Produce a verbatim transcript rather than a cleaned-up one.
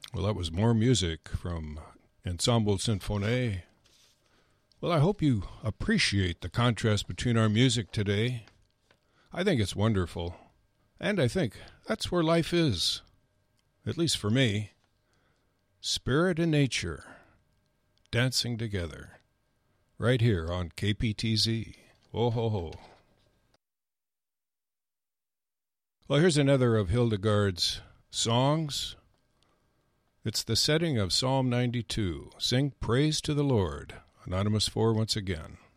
Well, that was more music from Ensemble Symphonique. Well, I hope you appreciate the contrast between our music today. I think it's wonderful. And I think that's where life is, at least for me. Spirit and nature dancing together right here on K P T Z. Oh ho ho. Well, here's another of Hildegard's songs. It's the setting of Psalm ninety-two. Sing praise to the Lord. Anonymous four once again.